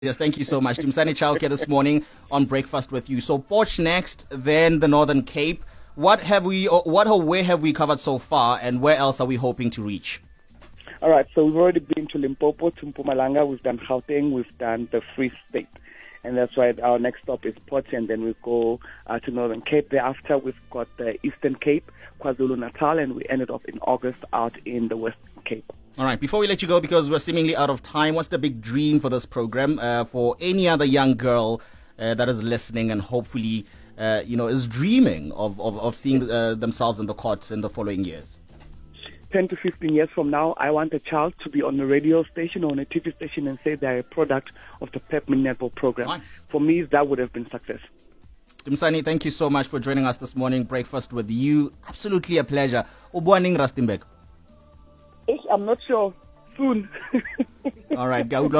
Yes, thank you so much. Timsani Chauke this morning on Breakfast with You. So Potch next, then the Northern Cape. Where have we covered so far, and where else are we hoping to reach? All right, so we've already been to Limpopo, to Mpumalanga, we've done Gauteng, we've done the Free State. And that's why our next stop is Potch, and then we go to Northern Cape. Thereafter, we've got the Eastern Cape, KwaZulu-Natal, and we ended up in August out in the Western Cape. All right, before we let you go, because we're seemingly out of time, what's the big dream for this program, for any other young girl that is listening and hopefully, is dreaming of seeing themselves in the courts in the following years? 10 to 15 years from now, I want a child to be on a radio station or on a TV station and say they're a product of the Pepmin Netball program. Nice. For me, that would have been success. Timsani, thank you so much for joining us this morning. Breakfast with You. Absolutely a pleasure. Ubuaning Rustenburg. I'm not sure. Soon. All right. Thank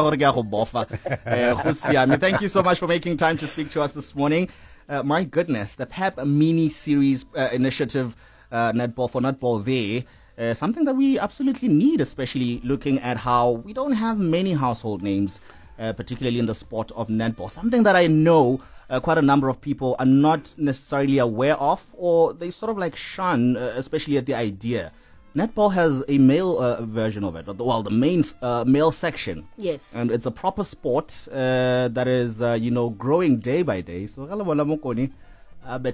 you so much for making time to speak to us this morning. My goodness, the PEP mini series initiative, Netball for Netball there. Something that we absolutely need, especially looking at how we don't have many household names, particularly in the sport of netball. Something that I know quite a number of people are not necessarily aware of, or they sort of like shun, especially at the idea. Netball has a male version of it, well, the main male section. Yes. And it's a proper sport that is, growing day by day. So, anyone at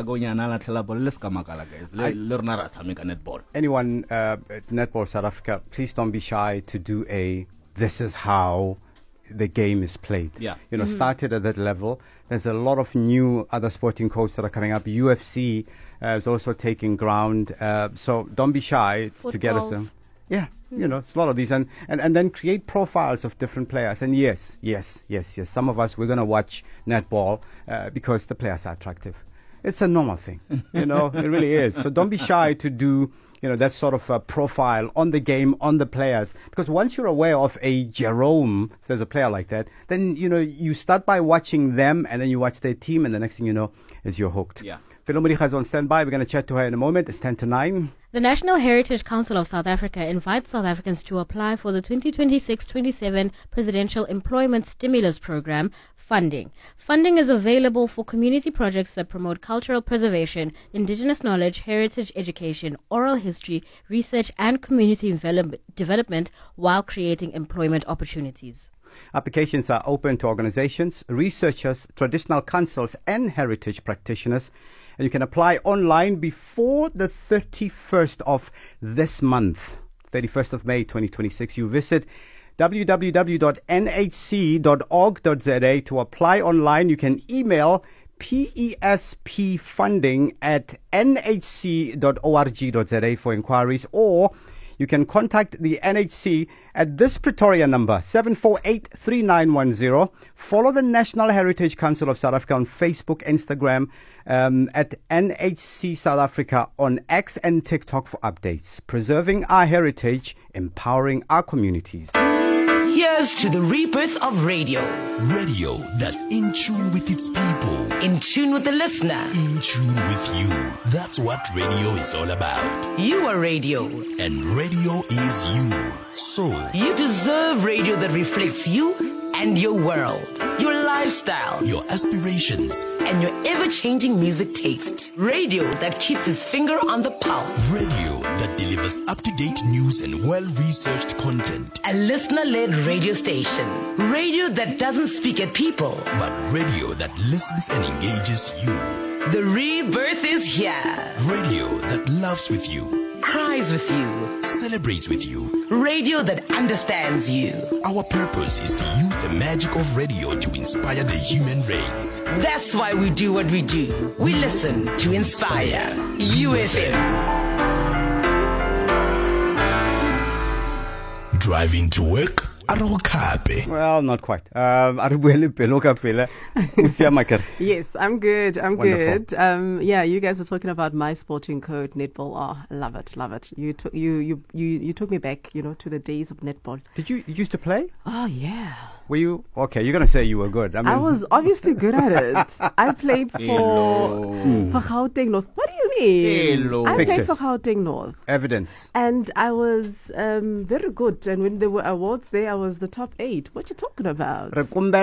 Netball South Africa, please don't be shy to do this is how the game is played. Yeah. Started at that level. There's a lot of new other sporting codes that are coming up. UFC is also taking ground. So don't be shy to get us. Yeah, it's a lot of these. And then create profiles of different players. And yes. Some of us, we're going to watch netball because the players are attractive. It's a normal thing. It really is. So don't be shy to do that sort of profile on the game, on the players. Because once you're aware of a Jerome, if there's a player like that, then, you start by watching them and then you watch their team and the next thing you know is you're hooked. Yeah. Philomena is on standby. We're going to chat to her in a moment. It's 10 to 9. The National Heritage Council of South Africa invites South Africans to apply for the 2026-27 Presidential Employment Stimulus Program funding. Funding is available for community projects that promote cultural preservation, indigenous knowledge, heritage education, oral history, research, and community development while creating employment opportunities. Applications are open to organizations, researchers, traditional councils, and heritage practitioners. And you can apply online before the 31st of this month, 31st of May 2026. You visit www.nhc.org.za to apply online. You can email pespfunding@nhc.org.za for inquiries, or you can contact the NHC at this Pretoria number, 748-3910. Follow the National Heritage Council of South Africa on Facebook, Instagram, at NHC South Africa on X and TikTok for updates. Preserving our heritage, empowering our communities. Here's to the rebirth of radio. Radio that's in tune with its people. In tune with the listener. In tune with you. That's what radio is all about. You are radio. And radio is you. So, you deserve radio that reflects you and your world, your lifestyle, your aspirations, and your ever-changing music taste. Radio that keeps its finger on the pulse. Radio that delivers up-to-date news and well-researched content. A listener-led radio station. Radio that doesn't speak at people, but radio that listens and engages you. The rebirth is here. Radio that loves with you, cries with you, celebrates with you. Radio that understands you. Our purpose is to use the magic of radio to inspire the human race. That's why we do what we do. We listen to inspire. UFM. Driving to work? Well, not quite. Yes, I'm good. Wonderful. Good. You guys were talking about my sporting code, netball. Oh, love it. You took me back, to the days of netball. Did you used to play? Oh yeah. Were you okay? You're gonna say you were good. I was obviously good at it. I played for Gauteng North. What do you me. Hello. I played Pictures. for Gauteng North. Evidence. And I was very good. And when there were awards there, I was the top 8. What you talking about?